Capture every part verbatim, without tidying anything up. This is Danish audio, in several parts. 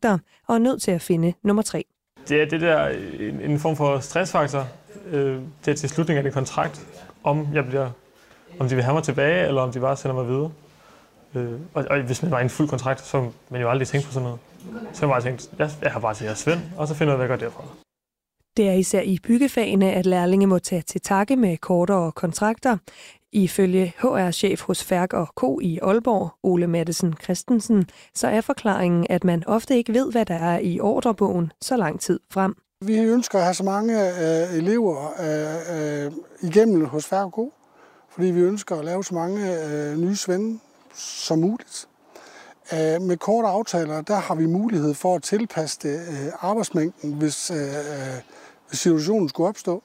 kontrakter og er nødt til at finde nummer tre. Det er det der en, en form for stressfaktor. Øh, det er til slutningen af en kontrakt, om jeg bliver, om de vil have mig tilbage, eller om de bare sender mig videre. Øh, og, og hvis man var i en fuld kontrakt, så man jo aldrig tænkt på sådan noget. Så har jeg bare tænkt, jeg, jeg har bare til at Svend, og så finder jeg, hvad jeg gør derfra. Det er især i byggefagene, at lærlinge må tage til takke med kortere kontrakter. Ifølge H R-chef hos Færk og Co. i Aalborg, Ole Mattesen Christensen, så er forklaringen, at man ofte ikke ved, hvad der er i ordrebogen så lang tid frem. Vi ønsker at have så mange øh, elever øh, øh, igennem hos Færk og Co., fordi vi ønsker at lave så mange øh, nye svende som muligt. Øh, med korte aftaler, der har vi mulighed for at tilpasse det, øh, arbejdsmængden, hvis, øh, hvis situationen skulle opstå.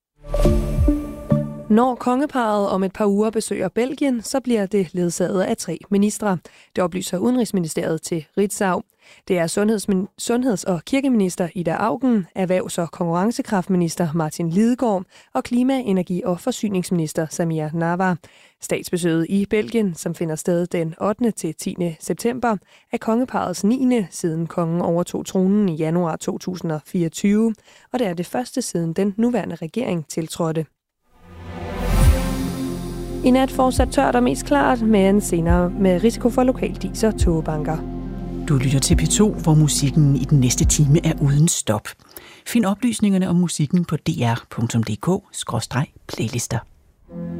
Når kongeparret om et par uger besøger Belgien, så bliver det ledsaget af tre ministre. Det oplyser Udenrigsministeriet til Ritzau. Det er sundhedsmin- sundheds- og kirkeminister Ida Auken, erhvervs- og konkurrencekraftminister Martin Lidegaard og klima-, energi- og forsyningsminister Samir Nawa. Statsbesøget i Belgien, som finder sted den ottende til tiende september, er kongeparrets niende siden kongen overtog tronen i januar to tusind og fireogtyve, og det er det første siden den nuværende regering tiltrådte. I nat fortsat tørt og mest klart, men senere med risiko for lokaldis og tågebanker. Du lytter til P to, hvor musikken i den næste time er uden stop. Find oplysningerne om musikken på d r punktum d k skråstreg playlister.